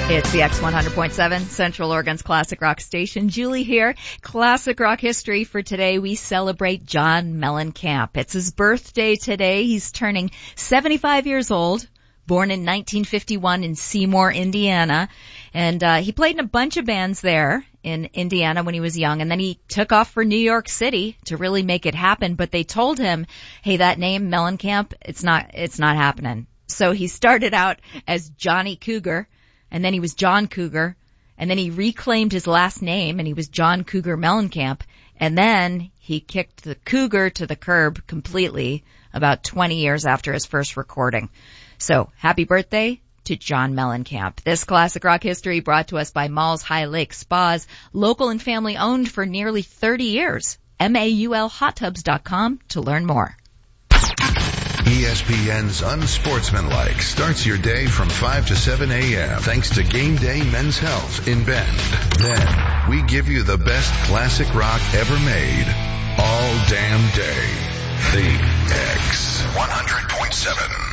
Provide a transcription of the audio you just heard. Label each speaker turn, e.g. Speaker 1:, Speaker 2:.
Speaker 1: It's the X100.7 Central Oregon's Classic Rock station. Julie here. Classic Rock history for today. We celebrate John Mellencamp. It's his birthday today. He's turning 75 years old. Born in 1951 in Seymour, Indiana. And he played in a bunch of bands there in Indiana when he was young. And then he took off for New York City to really make it happen. But they told him, hey, that name Mellencamp, it's not happening. So he started out as Johnny Cougar. And then he was John Cougar, and then he reclaimed his last name, and he was John Cougar Mellencamp, and then he kicked the Cougar to the curb completely about 20 years after his first recording. So, happy birthday to John Mellencamp. This Classic Rock history brought to us by Malls High Lake Spas, local and family owned for nearly 30 years. MAULHotTubs.com to learn more.
Speaker 2: ESPN's Unsportsmanlike starts your day from 5 to 7 a.m. thanks to Game Day Men's Health in Bend. Then, we give you the best classic rock ever made all damn day. The X 100.7.